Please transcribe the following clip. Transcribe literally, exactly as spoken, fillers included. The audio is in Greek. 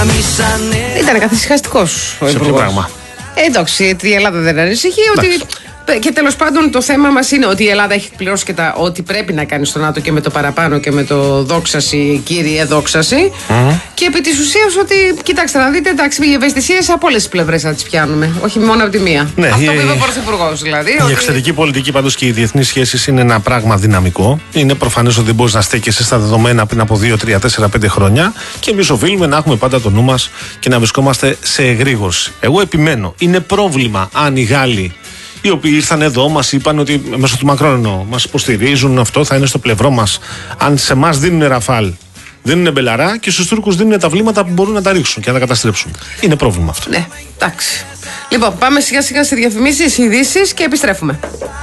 Ήταν καθησυχαστικός ο Σε ποιο πράγμα? Ε, εντάξει, η Ελλάδα δεν ανησυχεί. Ότι... Και τέλος πάντων το θέμα μας είναι ότι η Ελλάδα έχει πληρώσει και τα ό,τι πρέπει να κάνει στο ΝΑΤΟ και με το παραπάνω και με το δόξαση, κύριε δόξαση. Mm. Και επί της ουσίας ότι, κοιτάξτε να δείτε, εντάξει, οι ευαισθησίες από όλες τις πλευρές θα τις πιάνουμε. Όχι μόνο από τη μία. Ναι, αυτό η, που είπε ο Πρωθυπουργός δηλαδή. Η ότι... εξωτερική πολιτική πάντως και οι διεθνείς σχέσεις είναι ένα πράγμα δυναμικό. Είναι προφανές ότι δεν μπορείς να στέκεσαι στα δεδομένα πριν από δύο, τρία, τέσσερα, πέντε χρόνια. Και εμείς οφείλουμε να έχουμε πάντα το νου μας και να βρισκόμαστε σε εγρήγορση. Εγώ επιμένω, είναι πρόβλημα αν οι Γάλλοι, οι οποίοι ήρθαν εδώ, μας είπαν ότι μέσω του Μακρόν μας υποστηρίζουν, αυτό θα είναι στο πλευρό μας. Αν σε εμάς δίνουν Ραφάλ, δίνουν Μπελαρά και στους Τούρκους δίνουν τα βλήματα που μπορούν να τα ρίξουν και να τα καταστρέψουν. Είναι πρόβλημα αυτό. Ναι, εντάξει. Λοιπόν, πάμε σιγά σιγά σε διαφημίσεις, ειδήσεις και επιστρέφουμε.